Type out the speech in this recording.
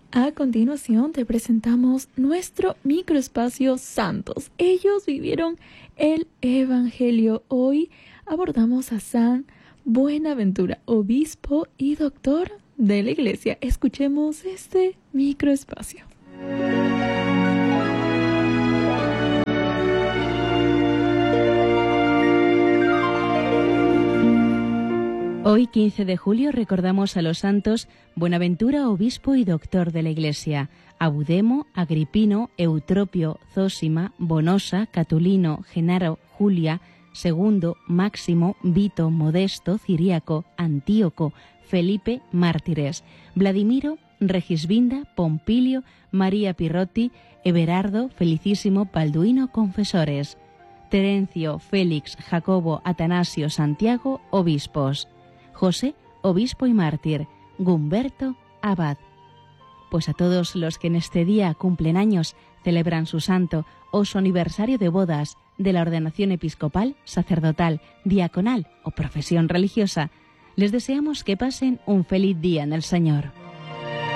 A continuación te presentamos nuestro microespacio Santos. Ellos vivieron el Evangelio. Hoy abordamos a San Buenaventura, obispo y doctor de la Iglesia. Escuchemos este microespacio. Hoy, 15 de julio, recordamos a los santos Buenaventura, obispo y doctor de la Iglesia, Abudemo, Agripino, Eutropio, Zósima, Bonosa, Catulino, Genaro, Julia, Segundo, Máximo, Vito, Modesto, Ciriaco, Antíoco, Felipe, mártires, Vladimiro, Regisvinda, Pompilio, María Pirrotti, Everardo, Felicísimo, Balduino, confesores, Terencio, Félix, Jacobo, Atanasio, Santiago, obispos, José, obispo y mártir, Gumberto, abad. Pues a todos los que en este día cumplen años, celebran su santo o su aniversario de bodas, de la ordenación episcopal, sacerdotal, diaconal o profesión religiosa, les deseamos que pasen un feliz día en el Señor.